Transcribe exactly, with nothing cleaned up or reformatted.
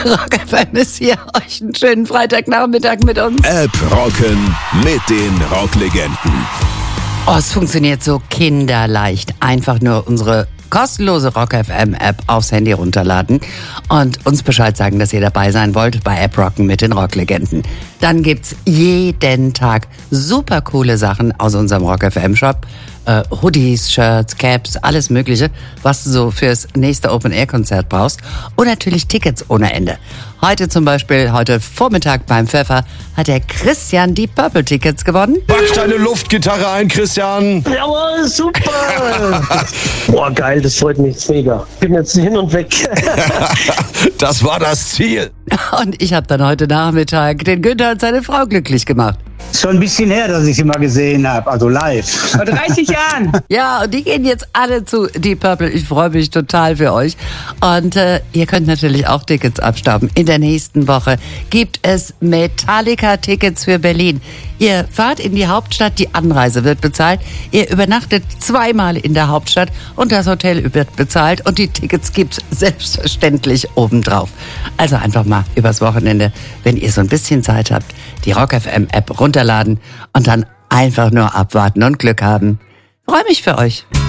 Rock F M ist hier. Euch einen schönen Freitagnachmittag mit uns. App rocken mit den Rocklegenden. Oh, es funktioniert so kinderleicht. Einfach nur unsere kostenlose Rock F M App aufs Handy runterladen und uns Bescheid sagen, dass ihr dabei sein wollt bei App Rocken mit den Rocklegenden. Dann gibt's jeden Tag super coole Sachen aus unserem Rock F M Shop. Äh, Hoodies, Shirts, Caps, alles Mögliche, was du so fürs nächste Open-Air-Konzert brauchst. Und natürlich Tickets ohne Ende. Heute zum Beispiel, heute Vormittag beim Pfeffer, hat der Christian die Purple-Tickets gewonnen. Pack deine Luftgitarre ein, Christian. Jawohl, super. Boah, geil, das freut mich mega. Ich bin jetzt hin und weg. Das war das Ziel. Und ich habe dann heute Nachmittag den Günther und seine Frau glücklich gemacht. Schon ein bisschen her, dass ich sie mal gesehen habe, also live. Vor dreißig Jahren. Ja, und die gehen jetzt alle zu Deep Purple. Ich freue mich total für euch. Und äh, ihr könnt natürlich auch Tickets abstauben. In der nächsten Woche gibt es Metallica-Tickets für Berlin. Ihr fahrt in die Hauptstadt, die Anreise wird bezahlt. Ihr übernachtet zweimal in der Hauptstadt und das Hotel wird bezahlt. Und die Tickets gibt's selbstverständlich obendrauf. Also einfach mal übers Wochenende, wenn ihr so ein bisschen Zeit habt, die Rock F M App runterladen und dann einfach nur abwarten und Glück haben. Freue mich für euch.